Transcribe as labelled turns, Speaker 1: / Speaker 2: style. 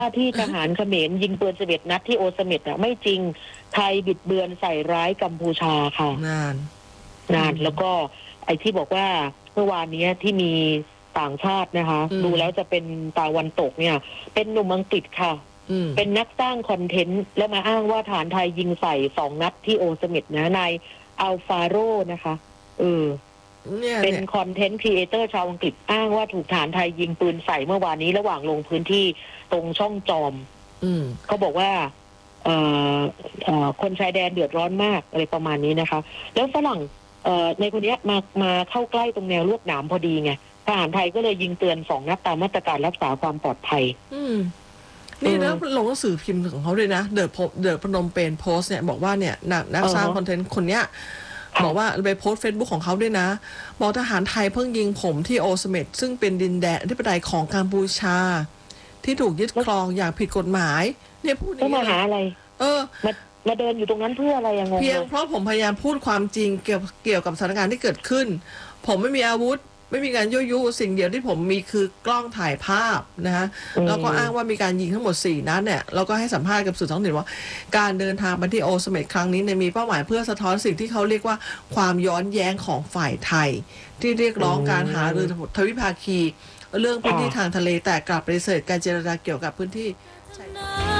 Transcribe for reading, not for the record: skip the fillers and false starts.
Speaker 1: ที่ทหารเขมรยิงปืน11 นัดที่โอเสเม็ดอ่ะไม่จริงไทยบิดเบือนใส่ร้ายกัมพูชาค่ะ
Speaker 2: นาน
Speaker 1: แล้วก็ไอ้ที่บอกว่าเมื่อวานนี้ที่มีต่างชาตินะคะดูแล้วจะเป็นตะวันตกเนี่ยเป็นหนุ่มอังกฤษค่ะเป็นนักสร้างคอนเทนต์แล้วมาอ้างว่าฐานไทยยิงใส่2 นัดที่โอเสเม็ดนะนายอัลฟาโรนะคะเป็นคอนเทนต์ครีเอเตอร์ชาวอังกฤษอ้างว่าถูกฐานไทยยิงปืนใส่เมื่อวานนี้ระหว่างลงพื้นที่ตรงช่องจอมเขาบอกว่าคนชายแดนเดือดร้อนมากอะไรประมาณนี้นะคะแล้วฝรั่งในคนนี้มาเข้าใกล้ตรงแนวลวดหนามพอดีไงทหารไทยก็เลยยิงเตือน2 นัดตามมาตรการรักษาความปลอดภัย
Speaker 2: นี่แล้วลงหนังสือพิมพ์ของเขาด้วยนะเดอะพนมเปญโพสต์เนี่ยบอกว่าเนี่ยนักสร้างคอนเทนต์คนเนี้ยบอกว่าไปโพสต์เฟซบุ๊กของเขาด้วยนะบอกทหารไทยเพิ่งยิงผมที่โอเสเม็ดซึ่งเป็นดินแดนอธิปไตยของกัมพูชาที่ถูกยึดครองอย่างผิดกฎหมายเนี่ยพูดอย่างนี้
Speaker 1: มาหาอะไรมาเดินอยู่ตรงนั้นเพื่ออะไรยังไง
Speaker 2: เพียงเพราะผมพยายามพูดความจริงเกี่ยวกับสถานการณ์ที่เกิดขึ้นผมไม่มีอาวุธไม่มีการยั่วยุสิ่งเดียวที่ผมมีคือกล้องถ่ายภาพนะฮะแล้วก็อ้างว่ามีการยิงทั้งหมด4 นัดเนี่ยแล้วก็ให้สัมภาษณ์กับสื่อท้องถิ่นว่าการเดินทางไปที่โอเสเม็ดครั้งนี้เนี่ยมีเป้าหมายเพื่อสะท้อนสิ่งที่เขาเรียกว่าความย้อนแย้งของฝ่ายไทยที่เรียกร้องการหารือทวิภาคีเรื่องพื้นที่ทางทะเลแต่กลับปฏิเสธการเจรจาเกี่ยวกับพื้นที่